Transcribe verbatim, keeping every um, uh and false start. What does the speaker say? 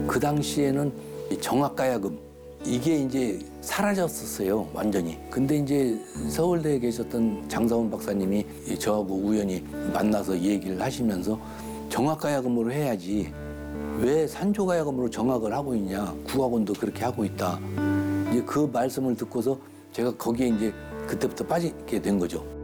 그 당시에는 이 정학가야금 이게 이제 사라졌었어요, 완전히. 근데 이제 서울대에 계셨던 장사원 박사님이 저하고 우연히 만나서 얘기를 하시면서 정학가야금으로 해야지 왜 산조가야금으로 정학을 하고 있냐, 국악원도 그렇게 하고 있다. 이제 그 말씀을 듣고서 제가 거기에 이제 그때부터 빠지게 된 거죠.